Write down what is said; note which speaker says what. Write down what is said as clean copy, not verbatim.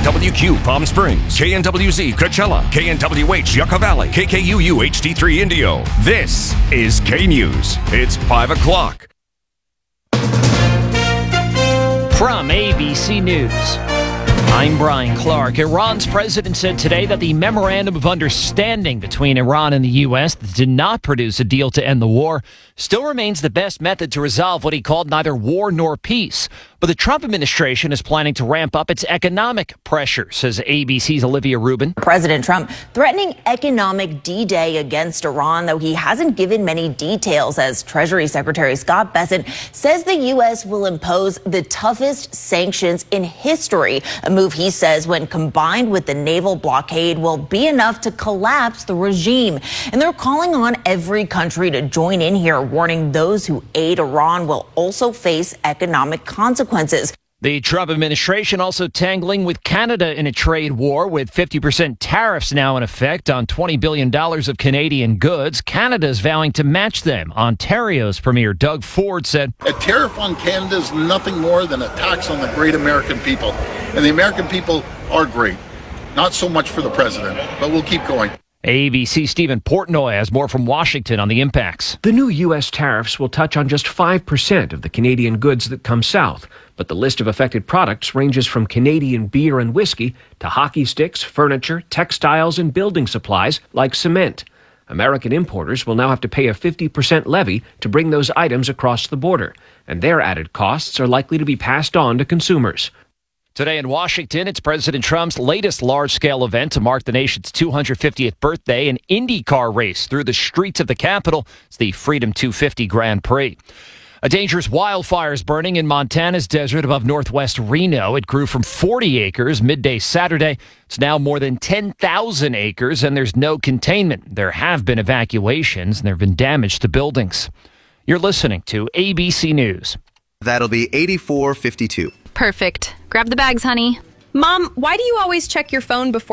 Speaker 1: KNWQ Palm Springs, KNWZ Coachella, KNWH Yucca Valley, KKUU HD3 Indio. This is K-News. It's 5 o'clock.
Speaker 2: From ABC News, I'm Brian Clark. Iran's president said today that the memorandum of understanding between Iran and the U.S. that did not produce a deal to end the war still remains the best method to resolve what he called neither war nor peace. But the Trump administration is planning to ramp up its economic pressure, says ABC's Olivia Rubin.
Speaker 3: President Trump threatening economic D-Day against Iran, though he hasn't given many details, as Treasury Secretary Scott Bessent says the U.S. will impose the toughest sanctions in history, a move he says, when combined with the naval blockade, will be enough to collapse the regime. And they're calling on every country to join in here, warning those who aid Iran will also face economic consequences.
Speaker 2: The Trump administration also tangling with Canada in a trade war, with 50% tariffs now in effect on $20 billion of Canadian goods. Canada is vowing to match them. Ontario's Premier Doug Ford said,
Speaker 4: "A tariff on Canada is nothing more than a tax on the great American people. And the American people are great. Not so much for the president, but we'll keep going."
Speaker 2: ABC Stephen Portnoy has more from Washington on the impacts.
Speaker 5: The new U.S. tariffs will touch on just 5% of the Canadian goods that come south, but the list of affected products ranges from Canadian beer and whiskey to hockey sticks, furniture, textiles, and building supplies like cement. American importers will now have to pay a 50% levy to bring those items across the border, and their added costs are likely to be passed on to consumers.
Speaker 2: Today in Washington, it's President Trump's latest large-scale event to mark the nation's 250th birthday, an IndyCar race through the streets of the Capitol. It's the Freedom 250 Grand Prix. A dangerous wildfire is burning in Montana's desert above northwest Reno. It grew from 40 acres midday Saturday. It's now more than 10,000 acres, and there's no containment. There have been evacuations, and there have been damage to buildings. You're listening to ABC News.
Speaker 6: That'll be 8452.
Speaker 7: Perfect. Grab the bags, honey.
Speaker 8: Mom, why do you always check your phone before